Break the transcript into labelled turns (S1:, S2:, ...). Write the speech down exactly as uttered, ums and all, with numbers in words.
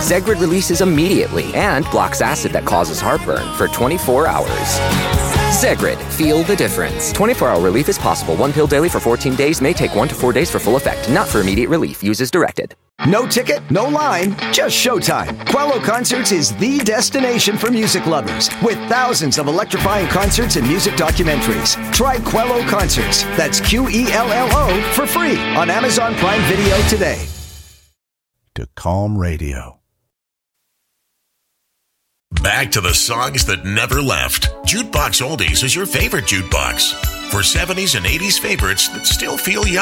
S1: Zegrid releases immediately and blocks acid that causes heartburn for twenty-four hours. Zegrid, feel the difference. twenty-four hour relief is possible. One pill daily for fourteen days may take one to four days for full effect. Not for immediate relief. Use as directed.
S2: No ticket, no line, just showtime. Quello Concerts is the destination for music lovers with thousands of electrifying concerts and music documentaries. Try Quello Concerts. That's Q E L L O for free on Amazon Prime Video today.
S3: To Calm Radio.
S4: Back to the songs that never left. Jukebox Oldies is your favorite jukebox. For seventies and eighties favorites that still feel young.